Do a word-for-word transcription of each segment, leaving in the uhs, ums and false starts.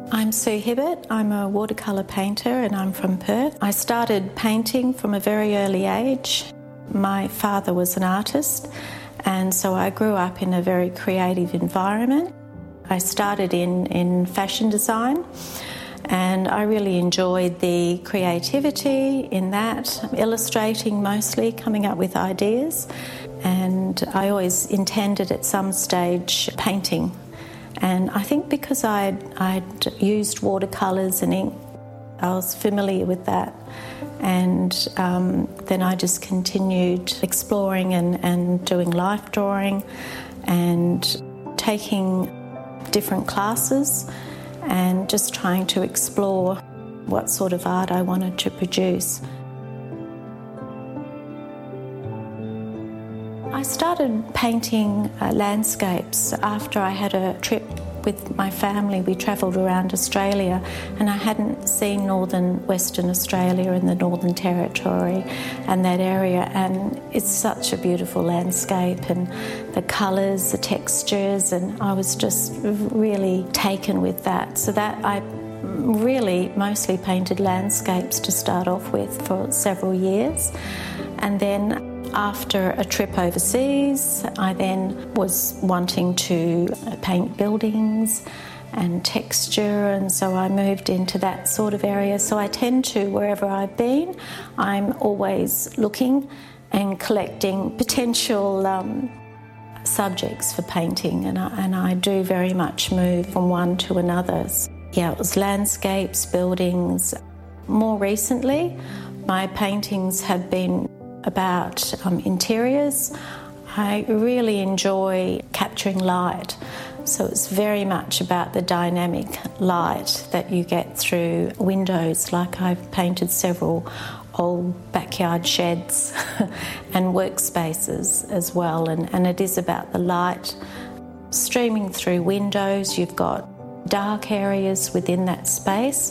I'm Sue Hibbert. I'm a watercolour painter and I'm from Perth. I started painting from a very early age. My father was an artist and so I grew up in a very creative environment. I started in, in fashion design and I really enjoyed the creativity in that, illustrating mostly, coming up with ideas, and I always intended at some stage painting. And I think because I'd, I'd used watercolours and ink, I was familiar with that. And um, then I just continued exploring and, and doing life drawing and taking different classes and just trying to explore what sort of art I wanted to produce. I started painting uh, landscapes after I had a trip with my family. We travelled around Australia and I hadn't seen northern Western Australia and the Northern Territory and that area, and it's such a beautiful landscape and the colours, the textures, and I was just really taken with that. So that I really mostly painted landscapes to start off with for several years, and then after a trip overseas, I then was wanting to paint buildings and texture, and so I moved into that sort of area. So I tend to, wherever I've been, I'm always looking and collecting potential um, subjects for painting, and I, and I do very much move from one to another. Yeah, it was landscapes, buildings. More recently, my paintings have been about um, interiors. I really enjoy capturing light, so it's very much about the dynamic light that you get through windows. Like I've painted several old backyard sheds and workspaces as well, and, and it is about the light streaming through windows. You've got dark areas within that space,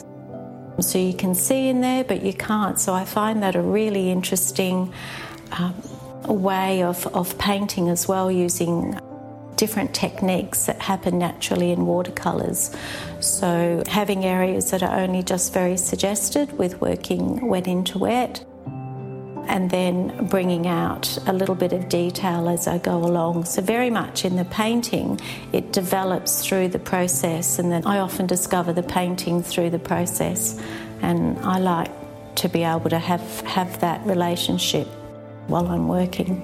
so you can see in there but you can't. So I find that a really interesting um, way of, of painting as well, using different techniques that happen naturally in watercolours. So having areas that are only just very suggested with working wet into wet, and then bringing out a little bit of detail as I go along. So very much in the painting, it develops through the process, and then I often discover the painting through the process, and I like to be able to have, have that relationship while I'm working.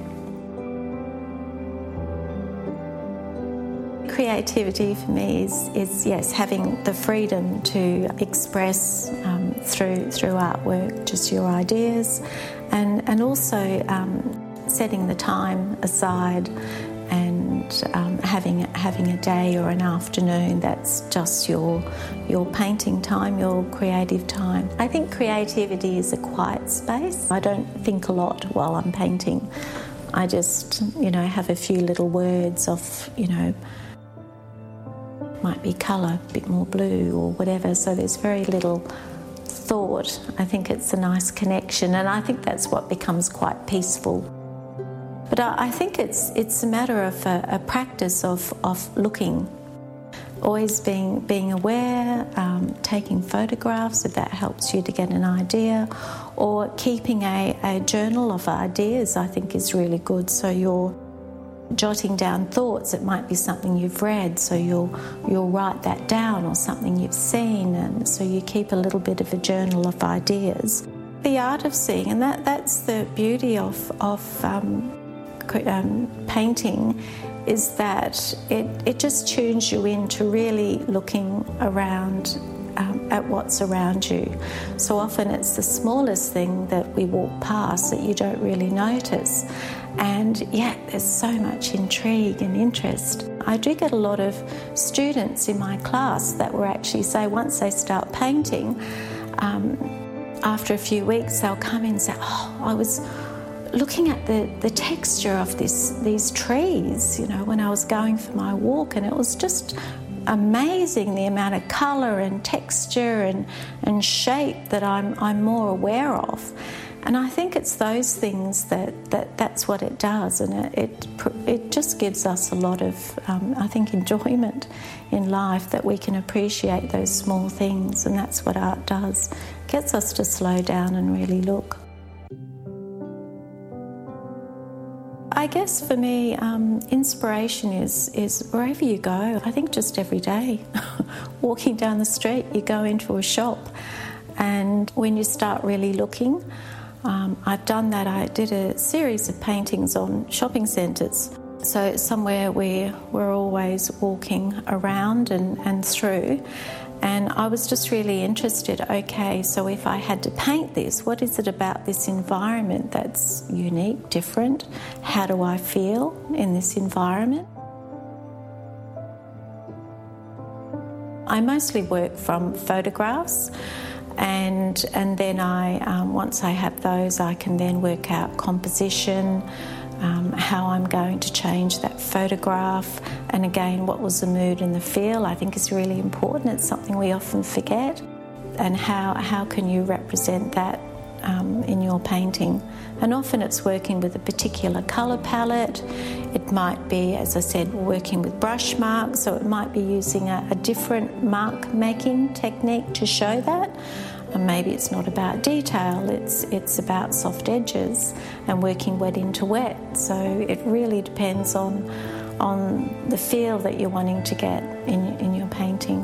Creativity for me is, is yes, having the freedom to express um, through through artwork just your ideas, and and also um, setting the time aside and um, having having a day or an afternoon that's just your your painting time, your creative time. I think creativity is a quiet space. I don't think a lot while I'm painting. I just, you know, have a few little words of, you know, might be colour, a bit more blue or whatever, so there's very little thought. I think it's a nice connection, and I think that's what becomes quite peaceful. But I, I think it's it's a matter of a, a practice of, of looking, always being being aware, um, taking photographs if that helps you to get an idea, or keeping a, a journal of ideas I think is really good. So you're jotting down thoughts. It might be something you've read, so you'll you'll write that down, or something you've seen, and so you keep a little bit of a journal of ideas. The art of seeing, and that that's the beauty of of um, um, painting, is that it it just tunes you into really looking around um, at what's around you. So often it's the smallest thing that we walk past that you don't really notice. And yet there's so much intrigue and interest. I do get a lot of students in my class that will actually say once they start painting, um, after a few weeks they'll come in and say, oh, I was looking at the, the texture of this these trees, you know, when I was going for my walk, and it was just amazing the amount of colour and texture and, and shape that I'm, I'm more aware of. And I think it's those things that, that that's what it does, and it it, it just gives us a lot of, um, I think, enjoyment in life, that we can appreciate those small things, and that's what art does. It gets us to slow down and really look. I guess for me, um, inspiration is, is wherever you go. I think just every day. Walking down the street, you go into a shop, and when you start really looking, um, I've done that. I did a series of paintings on shopping centres. So it's somewhere where we're always walking around and, and through. And I was just really interested, okay, so if I had to paint this, what is it about this environment that's unique, different? How do I feel in this environment? I mostly work from photographs, and and then I, um, once I have those, I can then work out composition, Um, how I'm going to change that photograph, and again, what was the mood and the feel, I think is really important. It's something we often forget. And how, how can you represent that um, in your painting? And often it's working with a particular colour palette. It might be, as I said, working with brush marks, so it might be using a, a different mark making technique to show that. And maybe it's not about detail, it's it's about soft edges and working wet into wet. So it really depends on on the feel that you're wanting to get in, in your painting.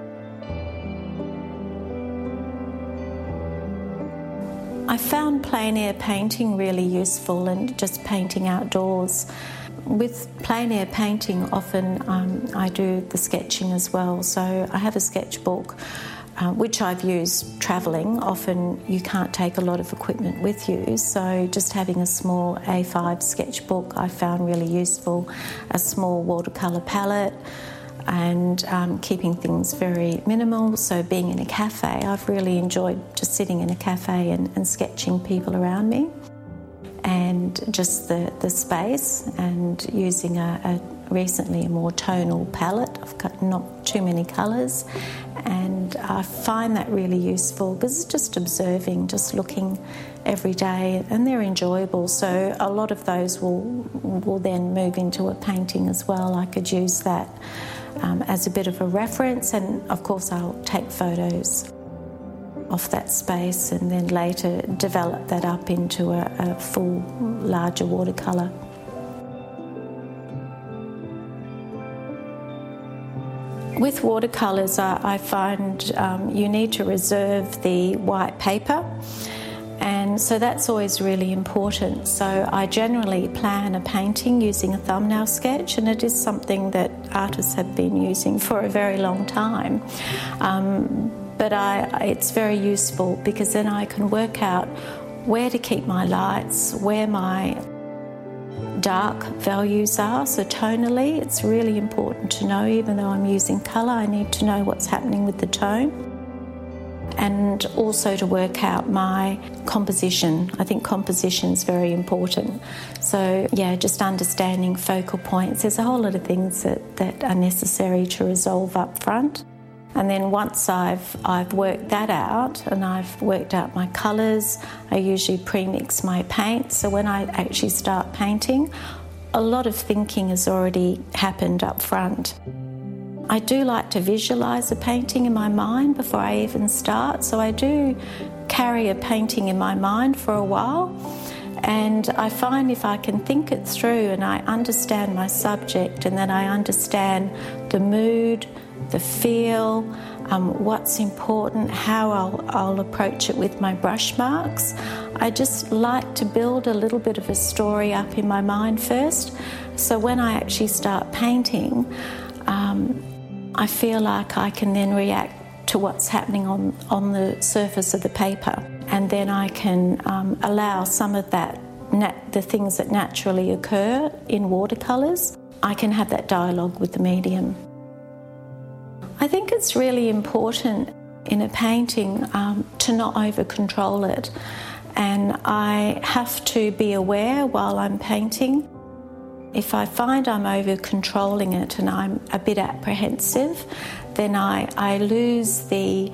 I found plein air painting really useful, and just painting outdoors. With plein air painting, often um, I do the sketching as well. So I have a sketchbook, Uh, which I've used travelling. Often you can't take a lot of equipment with you, so just having a small A five sketchbook I found really useful, a small watercolour palette, and um, keeping things very minimal. So being in a cafe, I've really enjoyed just sitting in a cafe and, and sketching people around me, and just the, the space, and using a, a recently a more tonal palette. I've got not too many colours, and I find that really useful because it's just observing, just looking every day, and they're enjoyable. So a lot of those will will then move into a painting as well. I could use that um, as a bit of a reference, and of course I'll take photos of that space and then later develop that up into a, a full, larger watercolour. With watercolours, I, I find um, you need to reserve the white paper, and so that's always really important. So I generally plan a painting using a thumbnail sketch, and it is something that artists have been using for a very long time. Um, but I, it's very useful because then I can work out where to keep my lights, where my dark values are. So tonally, it's really important to know, even though I'm using colour, I need to know what's happening with the tone. And also to work out my composition. I think composition is very important. So yeah, just understanding focal points. There's a whole lot of things that, that are necessary to resolve up front. And then once I've I've worked that out, and I've worked out my colours, I usually pre-mix my paint. So when I actually start painting, a lot of thinking has already happened up front. I do like to visualise a painting in my mind before I even start. So I do carry a painting in my mind for a while. And I find if I can think it through and I understand my subject, and then I understand the mood, the feel, um, what's important, how I'll, I'll approach it with my brush marks. I just like to build a little bit of a story up in my mind first. So when I actually start painting, um, I feel like I can then react to what's happening on, on the surface of the paper. And then I can um, allow some of that, nat- the things that naturally occur in watercolours, I can have that dialogue with the medium. I think it's really important in a painting um, to not over-control it. And I have to be aware while I'm painting. If I find I'm over-controlling it and I'm a bit apprehensive, then I, I lose the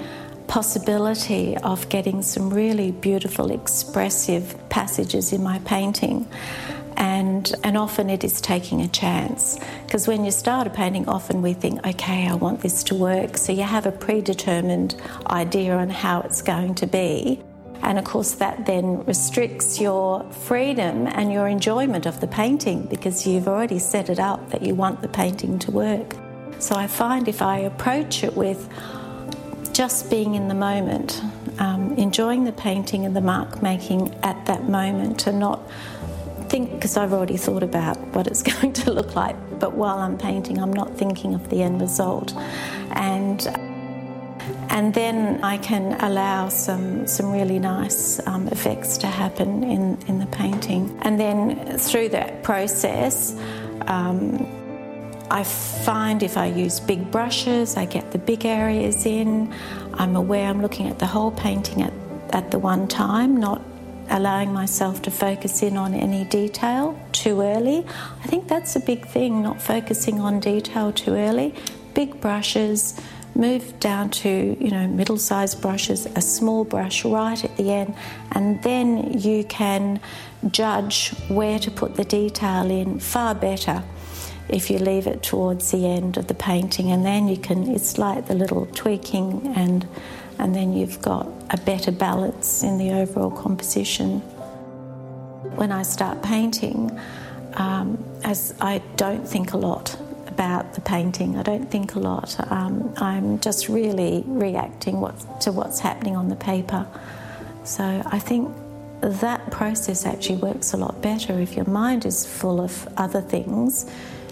possibility of getting some really beautiful, expressive passages in my painting. And, and often it is taking a chance, because when you start a painting, often we think, okay, I want this to work. So you have a predetermined idea on how it's going to be. And of course that then restricts your freedom and your enjoyment of the painting, because you've already set it up that you want the painting to work. So I find if I approach it with just being in the moment, um, enjoying the painting and the mark making at that moment, and not think, because I've already thought about what it's going to look like, but while I'm painting I'm not thinking of the end result. And and then I can allow some some really nice um, effects to happen in, in the painting. And then through that process, um, I find if I use big brushes, I get the big areas in. I'm aware I'm looking at the whole painting at, at the one time, not allowing myself to focus in on any detail too early. I think that's a big thing, not focusing on detail too early. Big brushes, move down to, you know, middle-sized brushes, a small brush right at the end, and then you can judge where to put the detail in far better if you leave it towards the end of the painting. And then you can, it's like the little tweaking, and and then you've got a better balance in the overall composition. When I start painting, um, as I don't think a lot about the painting, I don't think a lot. Um, I'm just really reacting what, to what's happening on the paper. So I think that process actually works a lot better. If your mind is full of other things,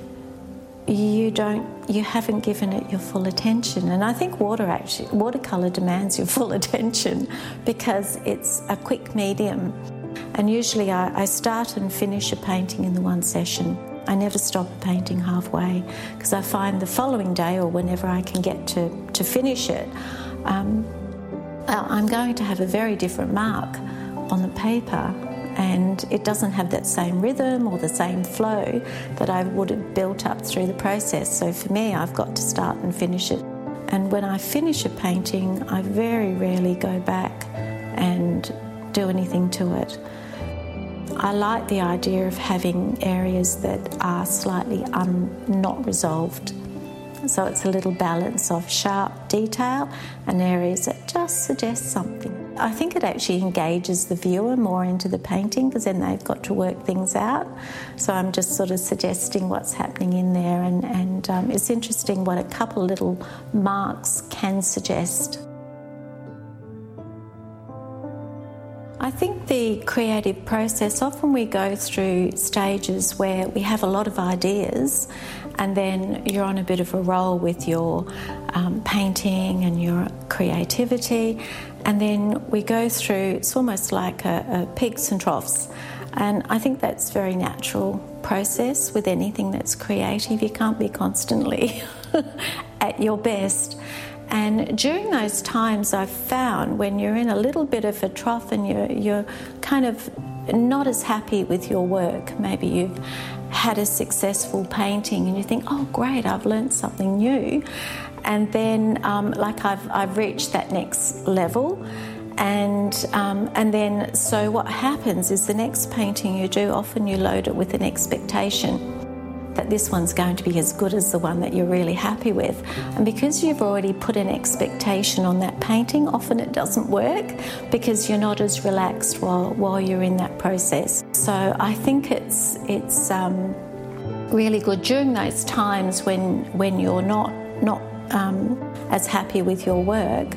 you don't, you haven't given it your full attention. And I think water actually, watercolour demands your full attention because it's a quick medium. And usually I, I start and finish a painting in the one session. I never stop a painting halfway, because I find the following day, or whenever I can get to, to finish it, um, I'm going to have a very different mark on the paper. And it doesn't have that same rhythm or the same flow that I would have built up through the process. So for me, I've got to start and finish it. And when I finish a painting, I very rarely go back and do anything to it. I like the idea of having areas that are slightly un- not resolved. So it's a little balance of sharp detail and areas that just suggest something. I think it actually engages the viewer more into the painting, because then they've got to work things out. So I'm just sort of suggesting what's happening in there, and, and um, it's interesting what a couple little marks can suggest. I think the creative process, often we go through stages where we have a lot of ideas, and then you're on a bit of a roll with your um, painting and your creativity, and then we go through, it's almost like a, a peaks and troughs. And I think that's a very natural process with anything that's creative. You can't be constantly at your best. And during those times, I've found when you're in a little bit of a trough and you're, you're kind of not as happy with your work, maybe you've had a successful painting and you think, oh great, I've learnt something new. And then um, like I've, I've reached that next level. And um, and then so what happens is the next painting you do, often you load it with an expectation that this one's going to be as good as the one that you're really happy with. And because you've already put an expectation on that painting, often it doesn't work because you're not as relaxed while while you're in that process. So I think it's it's um, really good during those times when when you're not not um, as happy with your work.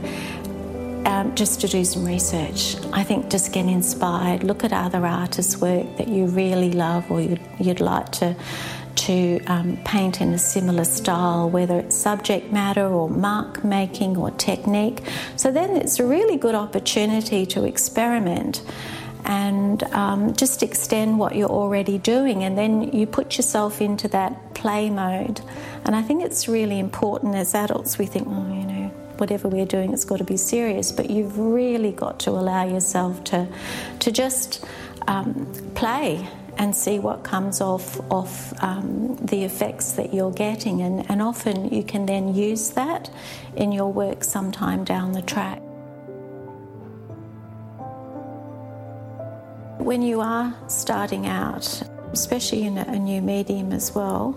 Um, just to do some research. I think just get inspired, look at other artists' work that you really love or you'd, you'd like to to um, paint in a similar style, whether it's subject matter or mark making or technique. So then it's a really good opportunity to experiment and um, just extend what you're already doing, and then you put yourself into that play mode. And I think it's really important. As adults we think, oh, you know, whatever we're doing, it's got to be serious, but you've really got to allow yourself to to just um, play and see what comes off, off um, the effects that you're getting. And, and often you can then use that in your work sometime down the track. when you are starting out, especially in a, a new medium as well,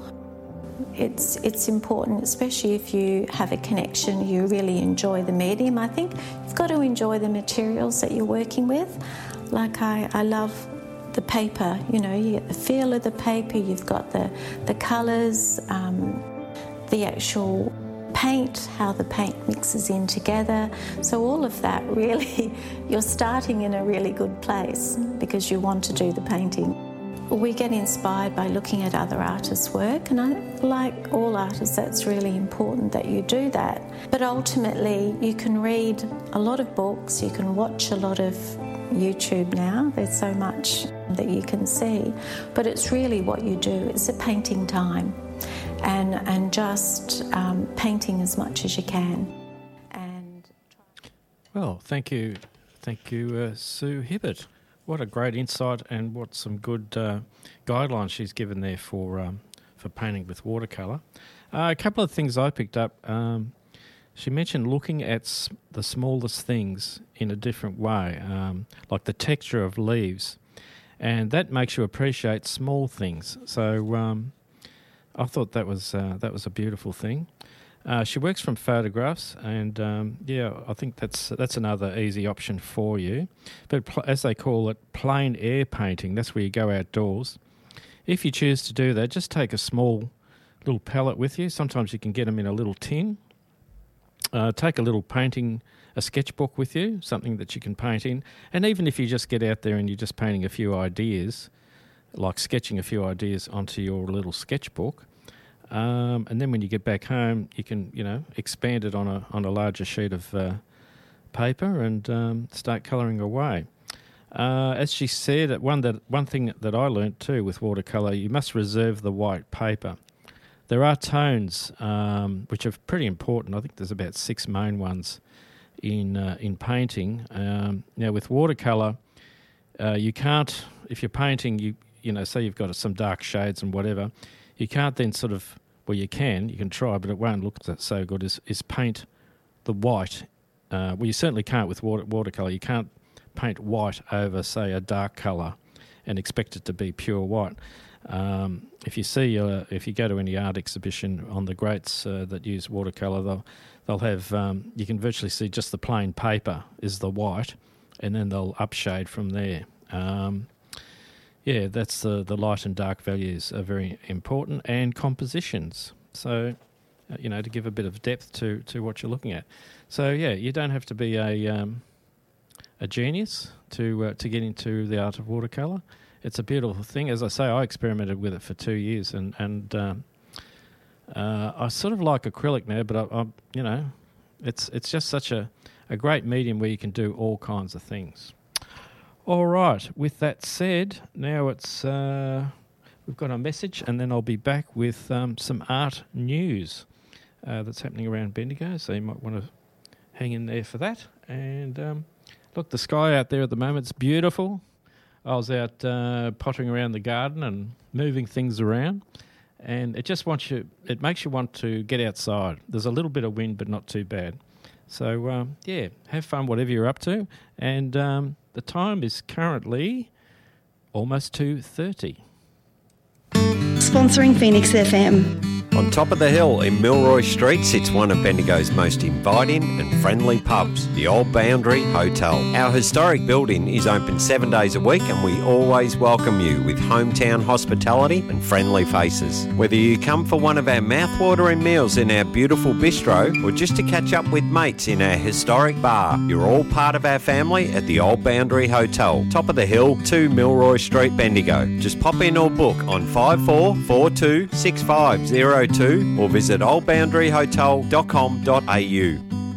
it's it's important, especially if you have a connection, you really enjoy the medium. I think you've got to enjoy the materials that you're working with. Like I, I love the paper, you know, you get the feel of the paper, you've got the, the colours, um, the actual paint, how the paint mixes in together. So all of that really, you're starting in a really good place because you want to do the painting. We get inspired by looking at other artists' work, and I, like all artists, that's really important that you do that. But ultimately, you can read a lot of books, you can watch a lot of YouTube now, there's so much that you can see, but it's really what you do. It's a painting time, and and just um, painting as much as you can. And well, thank you, thank you, uh, Sue Hibbert. What a great insight, and what some good uh, guidelines she's given there for um, for painting with watercolour. Uh, a couple of things I picked up. Um, She mentioned looking at s- the smallest things in a different way, um, like the texture of leaves, and that makes you appreciate small things. So um, I thought that was uh, that was a beautiful thing. Uh, she works from photographs, and um, yeah, I think that's that's another easy option for you. But pl- as they call it, plein air painting, that's where you go outdoors. If you choose to do that, just take a small little palette with you. Sometimes you can get them in a little tin. Uh, take a little painting, a sketchbook with you, something that you can paint in. And even if you just get out there and you're just painting a few ideas, like sketching a few ideas onto your little sketchbook, um, and then when you get back home, you can, you know, expand it on a on a larger sheet of uh, paper and um, start colouring away. Uh, as she said, one that one thing that I learnt too with watercolour, you must reserve the white paper. There are tones um, which are pretty important. I think there's about six main ones in uh, in painting. Um, now with watercolour, uh, you can't, if you're painting, you you know, say you've got some dark shades and whatever, you can't then sort of, well you can, you can try, but it won't look so good, is, is paint the white. Uh, well you certainly can't with water, watercolour. You can't paint white over, say, a dark colour and expect it to be pure white. Um, if you see, uh, if you go to any art exhibition on the greats uh, that use watercolour, they'll they'll have um, you can virtually see just the plain paper is the white, and then they'll upshade from there. Um, yeah, that's the the light and dark values are very important, and compositions. So, uh, you know, to give a bit of depth to to what you're looking at. So yeah, you don't have to be a um, a genius to uh, to get into the art of watercolour. It's a beautiful thing. As I say, I experimented with it for two years, and and um, uh, I sort of like acrylic now, but I, I, you know, it's it's just such a, a great medium where you can do all kinds of things. All right. With that said, now it's uh, we've got a message, and then I'll be back with um, some art news uh, that's happening around Bendigo. So you might want to hang in there for that. And um, look, the sky out there at the moment is beautiful. I was out uh, pottering around the garden and moving things around, and it just wants you. It makes you want to get outside. There's a little bit of wind, but not too bad. So um, yeah, have fun whatever you're up to. And um, the time is currently almost two thirty. Sponsoring Phoenix F M. On top of the hill in Milroy Street sits one of Bendigo's most inviting and friendly pubs, the Old Boundary Hotel. Our historic building is open seven days a week, and we always welcome you with hometown hospitality and friendly faces. Whether you come for one of our mouth-watering meals in our beautiful bistro or just to catch up with mates in our historic bar, you're all part of our family at the Old Boundary Hotel, top of the hill, two Milroy Street, Bendigo. Just pop in or book on five four four two six five zero two or visit old boundary hotel dot com dot a u.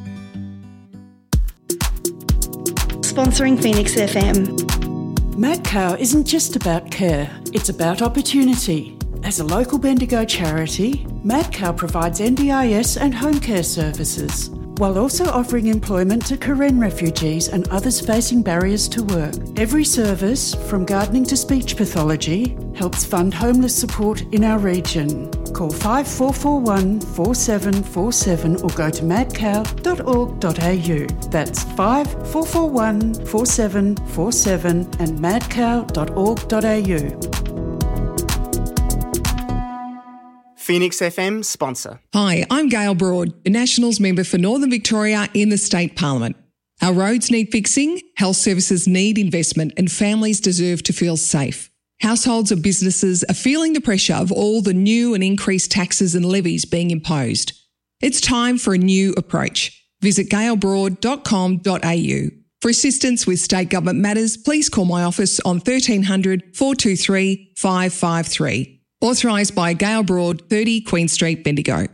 Sponsoring Phoenix F M. Madcow isn't just about care, it's about opportunity. As a local Bendigo charity, Madcow provides N D I S and home care services, while also offering employment to Karen refugees and others facing barriers to work. Every service, from gardening to speech pathology, helps fund homeless support in our region. Call five four four one, four seven four seven or go to mad cow dot org dot a u. That's five four four one, four seven four seven and mad cow dot org dot a u. Phoenix F M sponsor. Hi, I'm Gail Broad, the Nationals member for Northern Victoria in the State Parliament. Our roads need fixing, health services need investment, and families deserve to feel safe. Households and businesses are feeling the pressure of all the new and increased taxes and levies being imposed. It's time for a new approach. Visit gail broad dot com dot a u. For assistance with state government matters, please call my office on thirteen hundred, four two three, five five three. Authorised by Gail Broad, thirty Queen Street, Bendigo.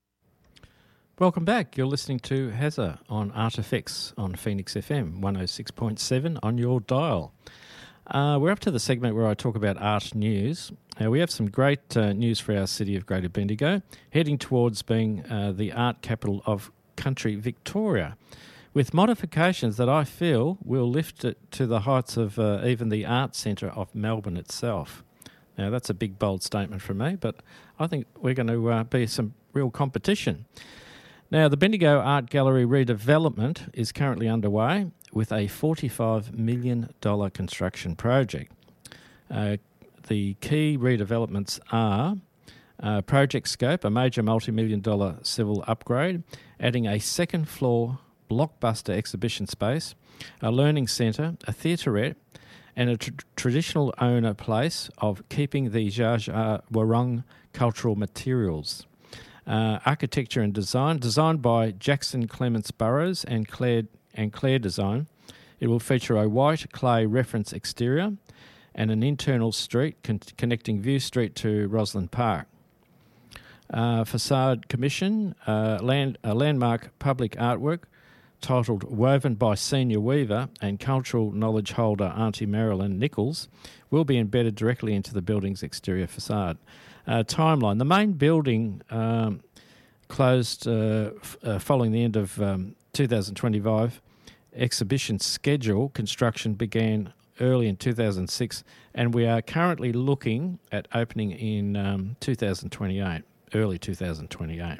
Welcome back. You're listening to Hazza on Artifacts on Phoenix F M, one oh six point seven on your dial. Uh, we're up to the segment where I talk about art news. Uh, we have some great uh, news for our city of Greater Bendigo, heading towards being uh, the art capital of country Victoria, with modifications that I feel will lift it to the heights of uh, even the art centre of Melbourne itself. Now, that's a big, bold statement from me, but I think we're going to uh, be some real competition. Now, the Bendigo Art Gallery redevelopment is currently underway with a forty-five million dollars construction project. Uh, the key redevelopments are uh, project scope, a major multi-million dollar civil upgrade, adding a second floor blockbuster exhibition space, a learning centre, a theatrette, and a tr- traditional owner place of keeping the Dja Dja Wurrung cultural materials. Uh, architecture and design, designed by Jackson Clements Burrows and Claire, and Claire Design. It will feature a white clay reference exterior and an internal street con- connecting View Street to Roslyn Park. Uh, facade commission, uh, land, a landmark public artwork titled Woven by Senior Weaver and cultural knowledge holder Auntie Marilyn Nichols, will be embedded directly into the building's exterior facade. Uh, timeline. The main building um, closed uh, f- uh, following the end of um, two thousand twenty-five. Exhibition schedule construction began early in two thousand six, and we are currently looking at opening in um, two thousand twenty-eight, early two thousand twenty-eight.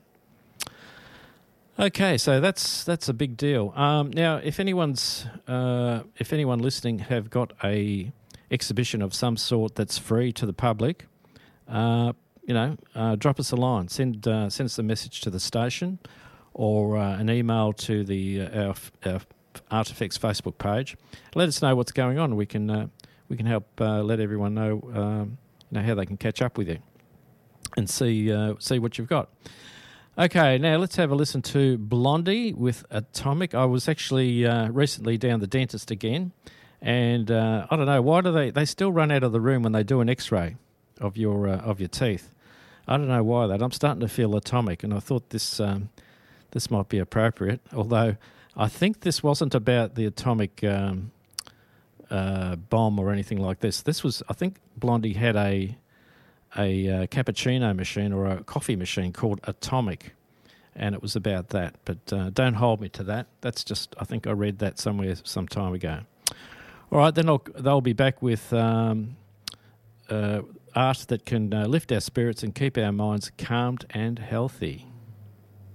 Okay, so that's that's a big deal. Um, now, if anyone's uh, if anyone listening have got a exhibition of some sort that's free to the public, uh, you know, uh, drop us a line, send uh, send us a message to the station, or uh, an email to the uh, our, our Artifacts Facebook page. Let us know what's going on. We can uh, we can help uh, let everyone know um, you know how they can catch up with you and see uh, see what you've got. Okay, now let's have a listen to Blondie with Atomic. I was actually uh, recently down the dentist again, and uh, I don't know, why do they, they still run out of the room when they do an x-ray of your uh, of your teeth. I don't know why that. I'm starting to feel atomic, and I thought this um, this might be appropriate, although I think this wasn't about the atomic um, uh, bomb or anything like this. This was, I think Blondie had a... a uh, cappuccino machine or a coffee machine called Atomic, and it was about that. But uh, don't hold me to that. That's just, I think I read that somewhere some time ago. All right, then I'll, they'll be back with um, uh, art that can uh, lift our spirits and keep our minds calmed and healthy.